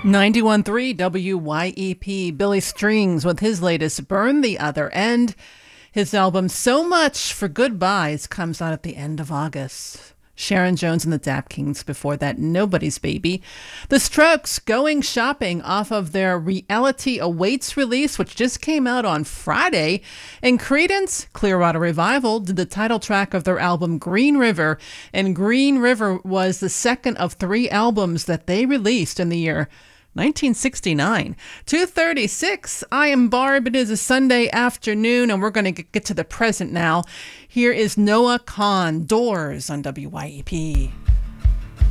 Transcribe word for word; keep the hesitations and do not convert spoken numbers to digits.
ninety-one point three W Y E P, Billy Strings with his latest Burn the Other End. His album So Much for Goodbyes comes out at the end of August. Sharon Jones and the Dap Kings before that, Nobody's Baby. The Strokes, Going Shopping, off of their Reality Awaits release, which just came out on Friday. And Creedence, Clearwater Revival, did the title track of their album Green River. And Green River was the second of three albums that they released in the year nineteen sixty-nine. two thirty-six, I am Barb. It is a Sunday afternoon, and we're going to get to the present now. Here is Noah Kahan, Doors on W Y E P.